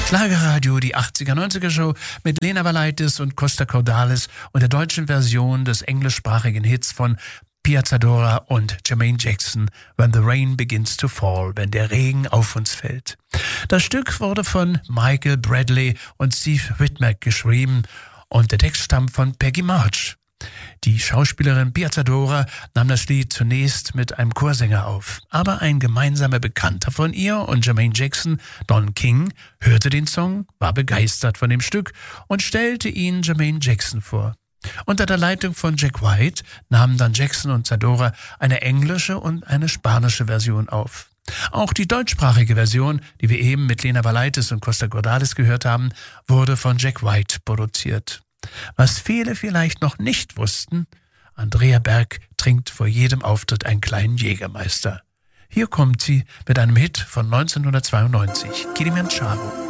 Schlagerradio, die 80er-90er Show mit Lena Valaitis und Costa Cordalis und der deutschen Version des englischsprachigen Hits von Piazzadora und Jermaine Jackson, When the Rain Begins to Fall, wenn der Regen auf uns fällt. Das Stück wurde von Michael Bradley und Steve Whitmack geschrieben und der Text stammt von Peggy March. Die Schauspielerin Piazzadora nahm das Lied zunächst mit einem Chorsänger auf, aber ein gemeinsamer Bekannter von ihr und Jermaine Jackson, Don King, hörte den Song, war begeistert von dem Stück und stellte ihn Jermaine Jackson vor. Unter der Leitung von Jack White nahmen dann Jackson und Zadora eine englische und eine spanische Version auf. Auch die deutschsprachige Version, die wir eben mit Lena Valaitis und Costa Cordalis gehört haben, wurde von Jack White produziert. Was viele vielleicht noch nicht wussten, Andrea Berg trinkt vor jedem Auftritt einen kleinen Jägermeister. Hier kommt sie mit einem Hit von 1992, Kilimanjaro.